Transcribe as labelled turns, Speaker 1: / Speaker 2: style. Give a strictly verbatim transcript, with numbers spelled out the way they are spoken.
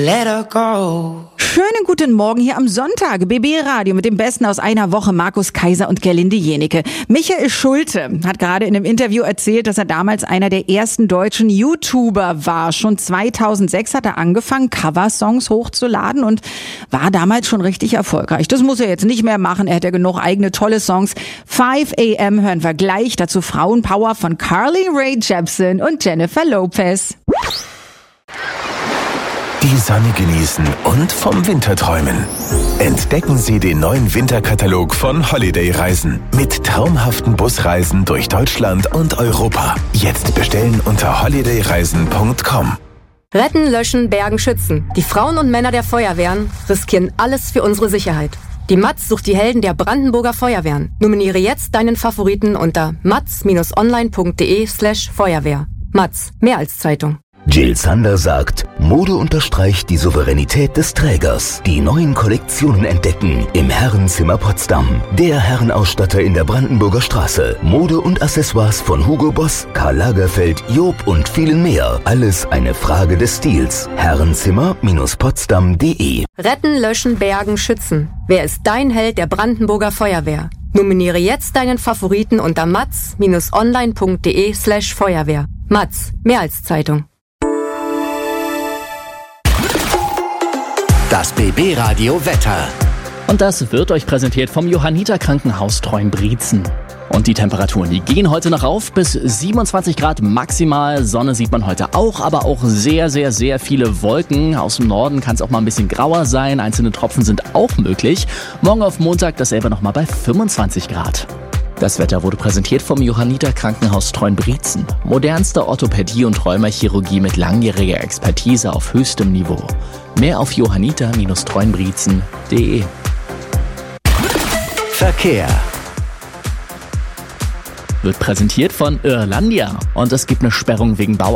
Speaker 1: Let her go.
Speaker 2: Schönen guten Morgen hier am Sonntag. B B Radio mit dem Besten aus einer Woche. Markus Kaiser und Gerlinde Jenecke. Michael Schulte hat gerade in einem Interview erzählt, dass er damals einer der ersten deutschen YouTuber war. Schon zweitausendsechs hat er angefangen, Coversongs hochzuladen und war damals schon richtig erfolgreich. Das muss er jetzt nicht mehr machen. Er hat ja genug eigene tolle Songs. five a m hören wir gleich. Dazu Frauenpower von Carly Rae Jepsen und Jennifer Lopez.
Speaker 3: Die Sonne genießen und vom Winter träumen. Entdecken Sie den neuen Winterkatalog von Holiday Reisen mit traumhaften Busreisen durch Deutschland und Europa. Jetzt bestellen unter holiday reisen punkt com.
Speaker 4: Retten, löschen, bergen, schützen. Die Frauen und Männer der Feuerwehren riskieren alles für unsere Sicherheit. Die Matz sucht die Helden der Brandenburger Feuerwehren. Nominiere jetzt deinen Favoriten unter matz online punkt de slash Feuerwehr. Matz, mehr als Zeitung.
Speaker 5: Jill Sander sagt, Mode unterstreicht die Souveränität des Trägers. Die neuen Kollektionen entdecken im Herrenzimmer Potsdam. Der Herrenausstatter in der Brandenburger Straße. Mode und Accessoires von Hugo Boss, Karl Lagerfeld, Job und vielen mehr. Alles eine Frage des Stils. Herrenzimmer Potsdam punkt de.
Speaker 4: Retten, löschen, bergen, schützen. Wer ist dein Held der Brandenburger Feuerwehr? Nominiere jetzt deinen Favoriten unter matz online punkt de slash Feuerwehr. Matz, mehr als Zeitung.
Speaker 6: Das B B Radio Wetter.
Speaker 7: Und das wird euch präsentiert vom Johanniter Krankenhaus Treuenbrietzen. Und die Temperaturen, die gehen heute noch auf bis siebenundzwanzig Grad maximal. Sonne sieht man heute auch, aber auch sehr, sehr, sehr viele Wolken. Aus dem Norden kann es auch mal ein bisschen grauer sein. Einzelne Tropfen sind auch möglich. Morgen auf Montag dasselbe nochmal bei fünfundzwanzig Grad. Das Wetter wurde präsentiert vom Johanniter Krankenhaus Treuenbrietzen. Modernste Orthopädie und Rheumachirurgie mit langjähriger Expertise auf höchstem Niveau. Mehr auf johanniter Treuenbrietzen punkt de.
Speaker 6: Verkehr.
Speaker 7: Wird präsentiert von Irlandia. Und es gibt eine Sperrung wegen Bau.